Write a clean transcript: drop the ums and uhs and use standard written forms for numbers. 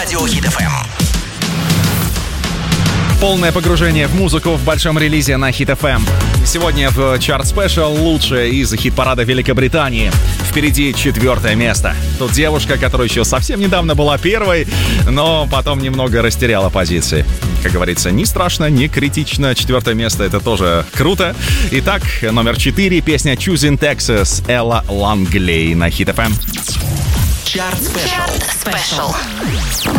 Радио Хит ФМ. Полное погружение в музыку в большом релизе на Хит ФМ. Сегодня в Chart Special лучшее из хит-парада Великобритании. Впереди 4-е место. Тут девушка, которая еще совсем недавно была первой, но потом немного растеряла позиции. Как говорится, не страшно, не критично. 4-е место — это тоже круто. Итак, номер 4, песня Choosing Texas, Элла Ланглей на Хит ФМ. Chart Special.